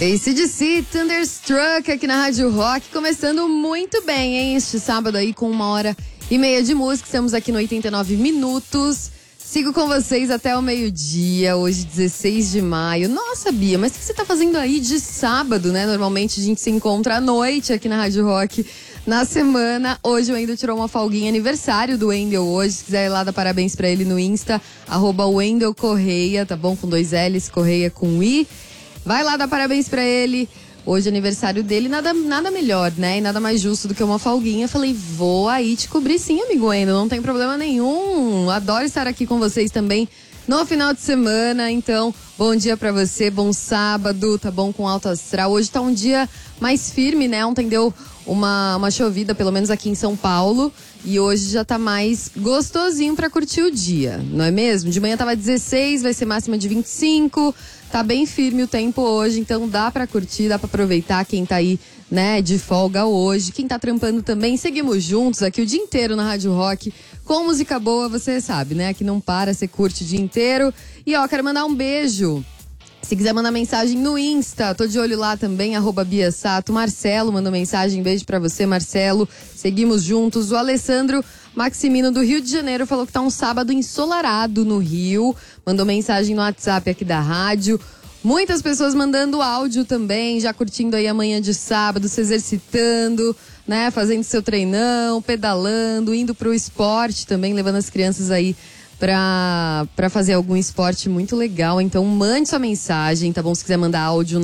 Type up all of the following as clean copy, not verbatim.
AC/DC, Thunderstruck aqui na Rádio Rock, começando muito bem, hein? Este sábado aí com 1h30 de música, estamos aqui no 89 minutos. Sigo com vocês até o meio-dia, hoje 16 de maio. Nossa, Bia, mas o que você tá fazendo aí de sábado, né? Normalmente a gente se encontra à noite aqui na Rádio Rock. Na semana, hoje o Wendel tirou uma folguinha, aniversário do Wendel hoje. Se quiser ir lá dar parabéns pra ele no Insta, @Wendel Correia, tá bom? Com 2 L's, Correia com I. Vai lá dar parabéns pra ele. Hoje é aniversário dele, nada melhor, né? E nada mais justo do que uma folguinha. Falei, vou aí te cobrir sim, amigo Wendel, não tem problema nenhum. Adoro estar aqui com vocês também no final de semana. Então, bom dia pra você, bom sábado, tá bom? Com alto astral. Hoje tá um dia mais firme, né? Ontem deu uma chovida, pelo menos aqui em São Paulo. E hoje já tá mais gostosinho pra curtir o dia, não é mesmo? De manhã tava 16, vai ser máxima de 25. Tá bem firme o tempo hoje, então dá pra curtir, dá pra aproveitar quem tá aí, né, de folga hoje. Quem tá trampando também, seguimos juntos aqui o dia inteiro na Rádio Rock. Com música boa, você sabe, né? Que não para, você curte o dia inteiro. E ó, quero mandar um beijo. Se quiser mandar mensagem no Insta, tô de olho lá também, @Bia Sato. Marcelo mandou mensagem, beijo pra você, Marcelo. Seguimos juntos. O Alessandro Maximino do Rio de Janeiro falou que tá um sábado ensolarado no Rio. Mandou mensagem no WhatsApp aqui da rádio. Muitas pessoas mandando áudio também, já curtindo aí a manhã de sábado, se exercitando, né? Fazendo seu treinão, pedalando, indo pro esporte também, levando as crianças aí pra fazer algum esporte muito legal. Então mande sua mensagem, tá bom? Se quiser mandar áudio,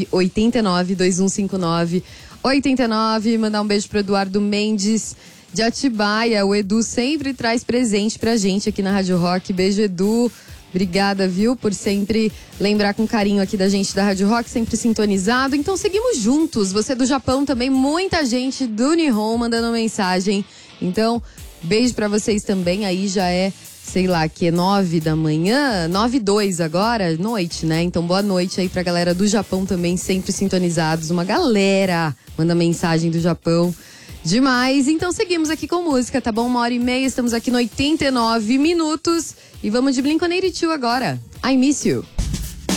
989-2159-89. Mandar um beijo pro Eduardo Mendes de Atibaia. O Edu sempre traz presente pra gente aqui na Rádio Rock. Beijo, Edu. Obrigada, viu, por sempre lembrar com carinho aqui da gente da Rádio Rock, sempre sintonizado. Então seguimos juntos. Você do Japão também, muita gente do Nihon mandando mensagem. Então, beijo pra vocês também. Aí já é, sei lá, que é 9 da manhã, 9:02 agora, noite, né? Então boa noite aí pra galera do Japão também, sempre sintonizados. Uma galera manda mensagem do Japão. Demais, então seguimos aqui com música, tá bom? 1h30, estamos aqui no 89 minutos e vamos de Blink-182 agora. I Miss You.